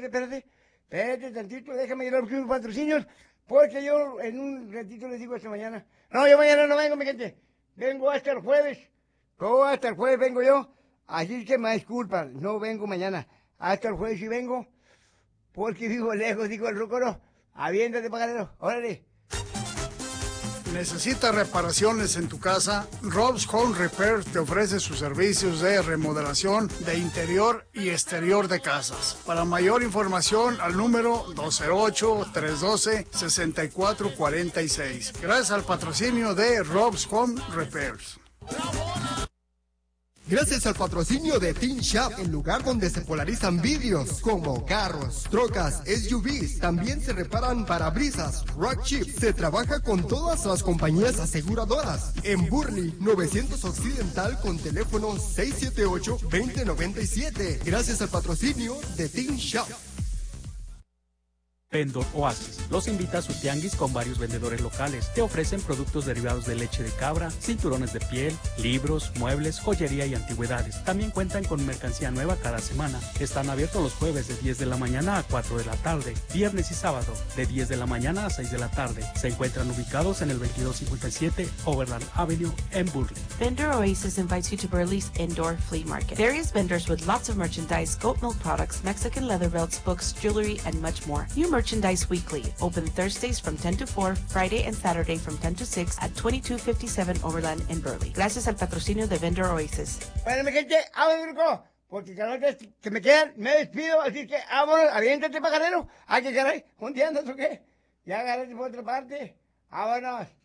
espérate tantito, déjame ir a los patrocinios, porque yo en un ratito les digo esta mañana. No, yo mañana no vengo, mi gente, vengo hasta el jueves, todo hasta el jueves vengo yo, así que me disculpan, no vengo mañana, hasta el jueves sí vengo, porque vivo lejos, dijo el rucoro, aviéntate pagadero, órale. ¿Necesitas reparaciones en tu casa? Rob's Home Repair te ofrece sus servicios de remodelación de interior y exterior de casas. Para mayor información, al número 208-312-6446. Gracias al patrocinio de Rob's Home Repairs. Gracias al patrocinio de Teen Shop, el lugar donde se polarizan vidrios como carros, trocas, SUVs. También se reparan parabrisas, rock chips. Se trabaja con todas las compañías aseguradoras. En Burley, 900 Occidental con teléfono 678-2097. Gracias al patrocinio de Teen Shop. Vendor Oasis los invita a su tianguis con varios vendedores locales que ofrecen productos derivados de leche de cabra, cinturones de piel, libros, muebles, joyería y antigüedades. También cuentan con mercancía nueva cada semana. Están abiertos los jueves de 10 de la mañana a 4 de la tarde, viernes y sábado de 10 de la mañana a 6 de la tarde. Se encuentran ubicados en el 2257 Overland Avenue en Burley. Vendor Oasis invites you to Burley's Indoor Flea Market. Various vendors with lots of merchandise, goat milk products, Mexican leather belts, books, jewelry, and much more. New merchandise weekly. Open Thursdays from 10 to 4, Friday and Saturday from 10 to 6 at 2257 Overland in Burley. Gracias al patrocinio de Vendor Oasis. Bueno, mi gente, vámonos, porque caray, que me quedan, me despido, así que vámonos, aviéntate, pajarero. Ay, que caray, ¿un día andas o qué? Ya agarraste por otra parte. Vámonos.